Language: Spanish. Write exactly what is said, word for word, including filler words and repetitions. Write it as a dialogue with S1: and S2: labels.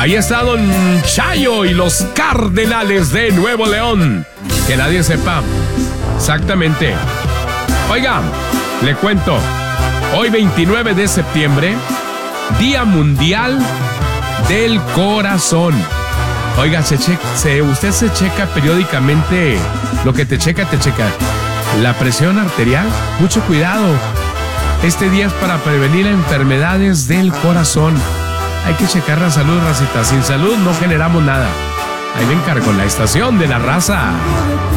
S1: Ahí está Don Chayo y los Cardenales de Nuevo León. Que nadie sepa exactamente. Oiga, le cuento. Hoy veintinueve de septiembre, Día Mundial del Corazón. Oiga, se che- se, usted se checa periódicamente. Lo que te checa, te checa. La presión arterial, mucho cuidado. Este día es para prevenir enfermedades del corazón. Hay que checar la salud, racita. Sin salud no generamos nada. Ahí ven, cargo la estación de la raza.